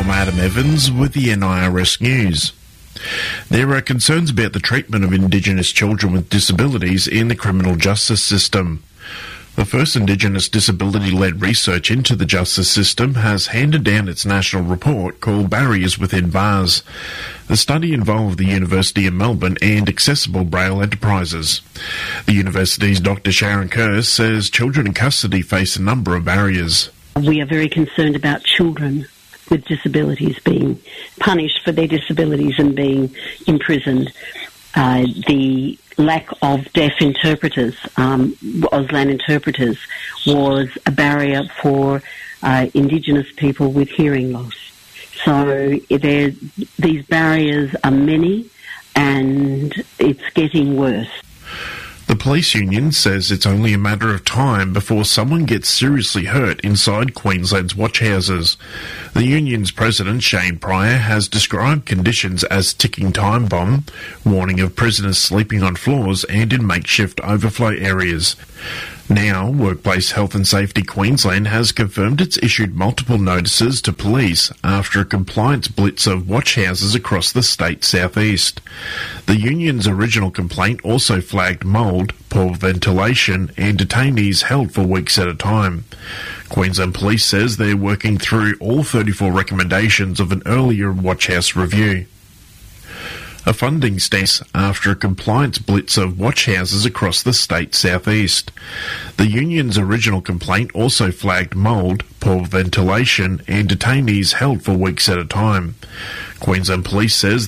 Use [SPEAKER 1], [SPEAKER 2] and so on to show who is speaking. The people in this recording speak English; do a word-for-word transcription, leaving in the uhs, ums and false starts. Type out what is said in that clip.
[SPEAKER 1] I'm Adam Evans with the N I R S News. There are concerns about the treatment of Indigenous children with disabilities in the criminal justice system. The first Indigenous disability-led research into the justice system has handed down its national report called Barriers Within Bars. The study involved the University of Melbourne and Accessible Braille Enterprises. The university's Doctor Sharon Kerr says children in custody face a number of barriers.
[SPEAKER 2] We are very concerned about children with disabilities being punished for their disabilities and being imprisoned. Uh, the lack of deaf interpreters, um, Auslan interpreters, was a barrier for uh, Indigenous people with hearing loss. So there, these barriers are many, and it's getting worse.
[SPEAKER 1] The police union says it's only a matter of time before someone gets seriously hurt inside Queensland's watch houses. The union's president, Shane Pryor, has described conditions as ticking time bomb, warning of prisoners sleeping on floors and in makeshift overflow areas. Now, Workplace Health and Safety Queensland has confirmed it's issued multiple notices to police after a compliance blitz of watch houses across the state's southeast. The union's original complaint also flagged mould, poor ventilation and detainees held for weeks at a time. Queensland Police says they're working through all thirty-four recommendations of an earlier watch house review. A funding stance after a compliance blitz of watch houses across the state's southeast. The union's original complaint also flagged mould, poor ventilation and detainees held for weeks at a time. Queensland Police says